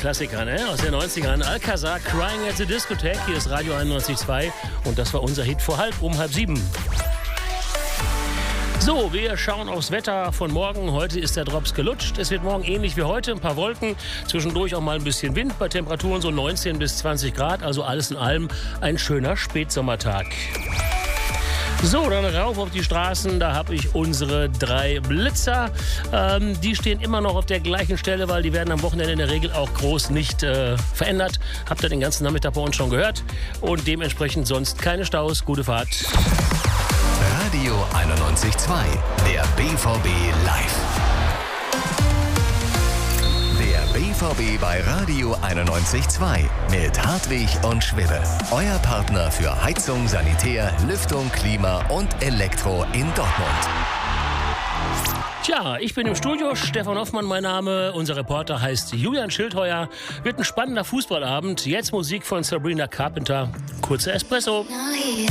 Klassiker, ne? Aus den 90ern. Alcazar, Crying at the Discotheque. Hier ist Radio 91.2 und das war unser Hit vor halb sieben. So, wir schauen aufs Wetter von morgen. Heute ist der Drops gelutscht. Es wird morgen ähnlich wie heute, ein paar Wolken, zwischendurch auch mal ein bisschen Wind, bei Temperaturen so 19 bis 20 Grad. Also alles in allem ein schöner Spätsommertag. So, dann rauf auf die Straßen, da habe ich unsere 3 Blitzer. Die stehen immer noch auf der gleichen Stelle, weil die werden am Wochenende in der Regel auch groß nicht verändert. Habt ihr den ganzen Nachmittag bei uns schon gehört und dementsprechend sonst keine Staus. Gute Fahrt. Radio 91.2, der BVB live. Der BVB bei Radio 91.2 mit Hartwig und Schwibbe. Euer Partner für Heizung, Sanitär, Lüftung, Klima und Elektro in Dortmund. Tja, ich bin im Studio, Stefan Hoffmann mein Name, unser Reporter heißt Julian Schildheuer. Wird ein spannender Fußballabend, jetzt Musik von Sabrina Carpenter, kurzer Espresso. Now